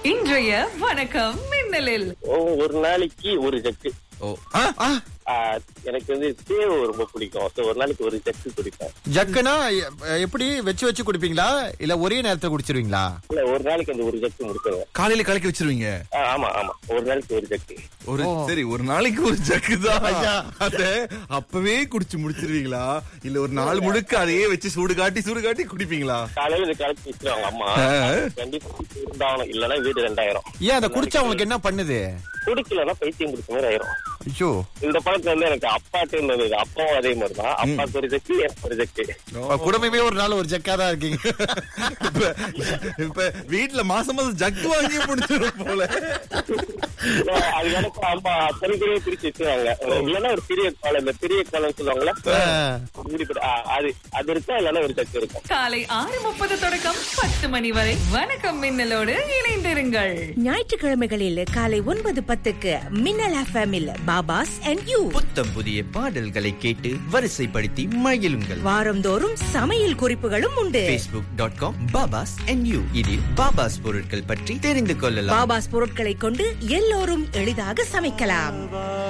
இன்றைய வணக்கம் மின்னலில் ஒரு நாளைக்கு ஒரு ஜக்கு. எனக்கு தேவை ரொம்ப பிடிக்கும். ஒரு நாளைக்கு ஒரு ஜக்கு குடிப்பேன். ஜக்குனா எப்படி வச்சு வச்சு குடிப்பீங்களா இல்ல ஒரே நேரத்துல குடிச்சிருவீங்களா? இல்ல, ஒரு நாளைக்கு ஒரு ஜக்கு முடிச்சிருவேன். காலையில கலக்கி வச்சிருவீங்க? ஆமா ஆமா, ஒரு நாளைக்கு ஒரு ஜக்கு. சரி, ஒரு நாளைக்கு ஒரு ஜக்கு தான். அத அப்பவே குடிச்சு முடிச்சிருவீங்களா இல்ல ஒரு நாள் முழுக்க அதையே வச்சு சூடு காட்டி குடிப்பீங்களா? காலையில இது கலக்கி வச்சிருவாங்க அம்மா. கண்டிப்பா இருந்தாலும் இல்லன்னா வீடு 2000. ஏன் அதை குடிச்சா உங்களுக்கு என்ன பண்ணுது? குடிக்கலன்னா பைத்தியம் குடிச்ச மாதிரி ஆயிரும். ஐயோ, இந்த பழக்கம் எனக்கு அப்பாட்டே இருந்தது. அப்பாவும் அதே மாதிரிதான். அப்பாவுக்கு ஒரு ஜக்கு, எனக்கு ஒரு ஜக்கு. குடும்பமே ஒரு நாள் ஒரு ஜக்கா தான் இருக்கீங்க. இப்ப வீட்டுல மாசம் ஜக்கு வாங்கி முடிச்சிடும் போல. அது எனக்கு அம்மா தனித்தனியே பிரிச்சு வச்சுருவாங்க. இல்லன்னா ஒரு பெரிய காலம், இந்த பெரிய காலம் சொல்லுவாங்களா, அது இருக்கா, இல்லன்னா ஒரு ஜக்கு இருக்கும். காலை 6:30 தொடக்கம் 10 மணி வரை வணக்கம் மின்னலோடு இணைந்திருங்கள். ஞாயிற்றுக்கிழமைகளில் காலை 9:10 மின்னல் எஃப்எம்மில் பாபாஸ் அண்ட் யூ புத்தம் புதிய பாடல்களை கேட்டு வரிசைப்படுத்தி மகிழுங்கள். வாரந்தோறும் சமையல் குறிப்புகளும் உண்டு. facebook.com பாபாஸ் அண்ட் யூ. இதில் பாபாஸ் பொருட்கள் பற்றி தெரிந்து கொள்ளலாம். பாபாஸ் பொருட்களை கொண்டு எல்லோரும் எளிதாக சமைக்கலாம்.